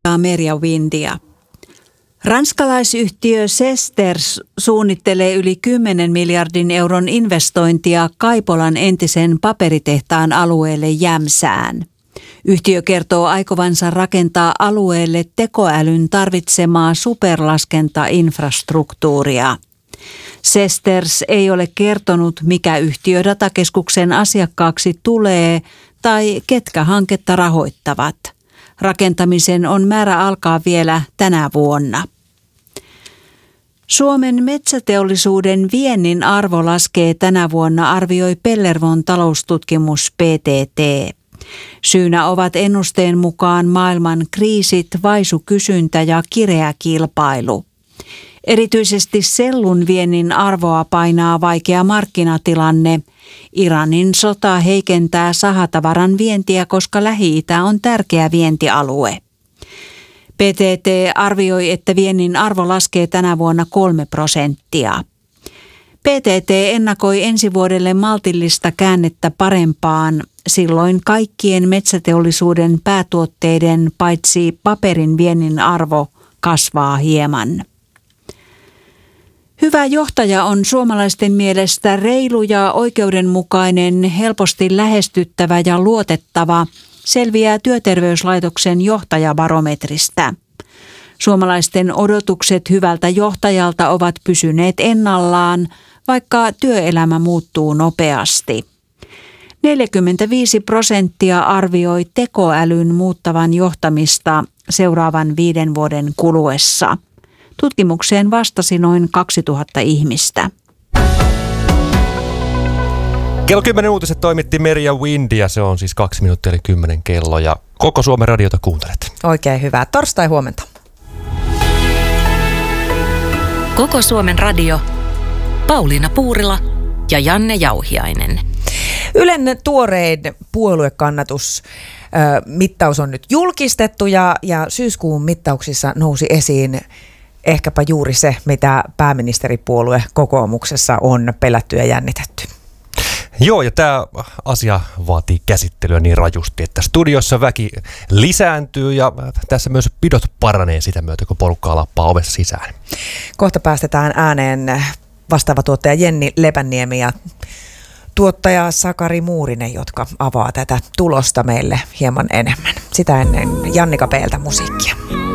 Merja Windia. Ranskalaisyhtiö Sesters suunnittelee yli 10 miljardin euron investointia Kaipolan entisen paperitehtaan alueelle Jämsään. Yhtiö kertoo aikovansa rakentaa alueelle tekoälyn tarvitsemaa superlaskentainfrastruktuuria. Sesters ei ole kertonut, mikä yhtiö datakeskuksen asiakkaaksi tulee tai ketkä hanketta rahoittavat. Rakentamisen on määrä alkaa vielä tänä vuonna. Suomen metsäteollisuuden viennin arvo laskee tänä vuonna, arvioi Pellervon taloustutkimus PTT. Syynä ovat ennusteen mukaan maailman kriisit, vaisu kysyntä ja kireä kilpailu. Erityisesti sellun viennin arvoa painaa vaikea markkinatilanne. Iranin sota heikentää sahatavaran vientiä, koska Lähi-Itä on tärkeä vientialue. PTT arvioi, että viennin arvo laskee tänä vuonna 3%. PTT ennakoi ensi vuodelle maltillista käännettä parempaan. Silloin kaikkien metsäteollisuuden päätuotteiden paitsi paperin viennin arvo kasvaa hieman. Hyvä johtaja on suomalaisten mielestä reilu ja oikeudenmukainen, helposti lähestyttävä ja luotettava, selviää Työterveyslaitoksen johtajabarometristä. Suomalaisten odotukset hyvältä johtajalta ovat pysyneet ennallaan, vaikka työelämä muuttuu nopeasti. 45% arvioi tekoälyn muuttavan johtamista seuraavan 5 vuoden kuluessa. Tutkimukseen vastasi noin 2000 ihmistä. Kello 10 uutiset toimitti Merja Windia. Se on siis 2 minuuttia eli 10 kello ja koko Suomen radiota kuuntelet. Oikein hyvää torstai-huomenta. Koko Suomen radio. Pauliina Puurila ja Janne Jauhiainen. Ylen tuorein puoluekannatus mittaus on nyt julkistettu ja syyskuun mittauksissa nousi esiin ehkäpä juuri se, mitä pääministeripuolue kokoomuksessa on pelätty ja jännitetty. Joo, ja tämä asia vaatii käsittelyä niin rajusti, että studiossa väki lisääntyy ja tässä myös pidot paranee sitä myötä, kun porukkaa lappaa ovessa sisään. Kohta päästetään ääneen vastaava tuottaja Jenni Lepänniemi ja tuottaja Sakari Muurinen, jotka avaa tätä tulosta meille hieman enemmän. Sitä ennen Jannika Peeltä musiikkia.